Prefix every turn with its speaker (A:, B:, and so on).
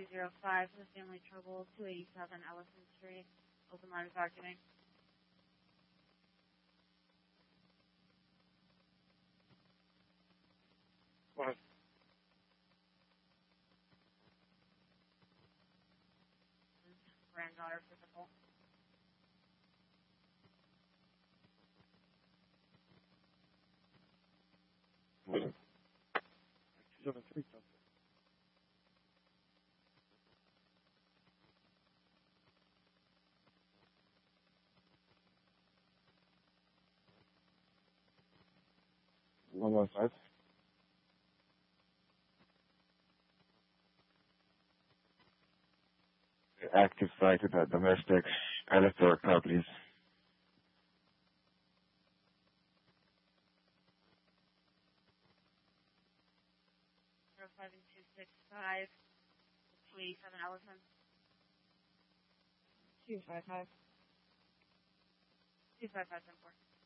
A: 205 for the family trouble, 287 Ellison Street. Open line is documenting.
B: What?
A: Granddaughter physical.
B: What? 273 something. One one five. Active site at domestic electric car, please.
A: 05 and 265, 287 Ellison.
C: 255.
A: 255 10-4.